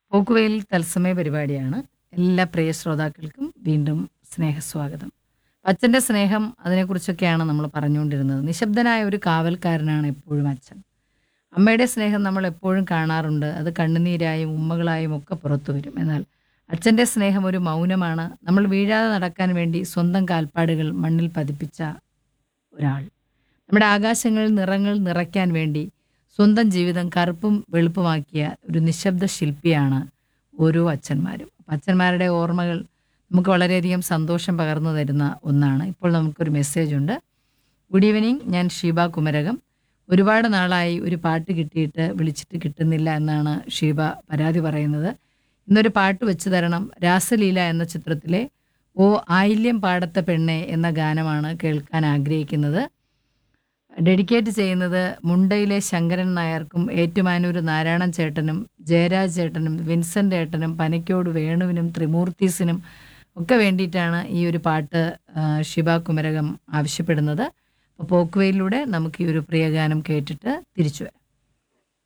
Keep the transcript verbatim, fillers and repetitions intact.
പോക്കുവെയിൽ തത്സമയ പരിപാടിയാണ്. എല്ലാ പ്രിയ ശ്രോതാക്കൾക്കും വീണ്ടും സ്നേഹസ്വാഗതം. അച്ഛൻ്റെ സ്നേഹം അതിനെക്കുറിച്ചൊക്കെയാണ് നമ്മൾ പറഞ്ഞുകൊണ്ടിരുന്നത്. നിശബ്ദനായ ഒരു കാവൽക്കാരനാണ് എപ്പോഴും അച്ഛൻ. അമ്മയുടെ സ്നേഹം നമ്മൾ എപ്പോഴും കാണാറുണ്ട്. അത് കണ്ണുനീരായും ഉമ്മകളായും ഒക്കെ പുറത്തു വരും. എന്നാൽ അച്ഛൻ്റെ സ്നേഹം ഒരു മൗനമാണ്. നമ്മൾ വീഴാതെ നടക്കാൻ വേണ്ടി സ്വന്തം കാൽപ്പാടുകൾ മണ്ണിൽ പതിപ്പിച്ച ഒരാൾ. നമ്മുടെ ആകാശങ്ങളിൽ നിറങ്ങൾ നിറയ്ക്കാൻ വേണ്ടി സ്വന്തം ജീവിതം കറുപ്പും വെളുപ്പുമാക്കിയ ഒരു നിശബ്ദ ശില്പിയാണ് ഓരോ അച്ഛന്മാരും. അപ്പം അച്ഛന്മാരുടെ ഓർമ്മകൾ നമുക്ക് വളരെയധികം സന്തോഷം പകർന്നു തരുന്ന ഒന്നാണ്. ഇപ്പോൾ നമുക്കൊരു മെസ്സേജ് ഉണ്ട്. ഗുഡ് ഈവനിങ്, ഞാൻ ഷീബ കുമരകം. ഒരുപാട് നാളായി ഒരു പാട്ട് കിട്ടിയിട്ട് വിളിച്ചിട്ട് കിട്ടുന്നില്ല എന്നാണ് ഷീബ പരാതി പറയുന്നത്. ഇന്നൊരു പാട്ട് വെച്ച് തരണം. രാസലീല എന്ന ചിത്രത്തിലെ ഓ ആയില്യം പാടത്ത പെണ്ണെ എന്ന ഗാനമാണ് കേൾക്കാൻ ആഗ്രഹിക്കുന്നത്. ഡെഡിക്കേറ്റ് ചെയ്യുന്നത് മുണ്ടയിലെ ശങ്കരൻ നായർക്കും ഏറ്റുമാനൂർ നാരായണൻ ചേട്ടനും ജയരാജ് ചേട്ടനും വിൻസെൻ്റ് ഏട്ടനും പനക്കോട് വേണുവിനും ത്രിമൂർത്തീസിനും ഒക്കെ വേണ്ടിയിട്ടാണ് ഈ ഒരു പാട്ട് ഷിബ കുമരകം ആവശ്യപ്പെടുന്നത്. അപ്പോൾ പോക്കുവയിലൂടെ നമുക്ക് ഈ ഒരു പ്രിയഗാനം കേട്ടിട്ട് തിരിച്ചു വരാം.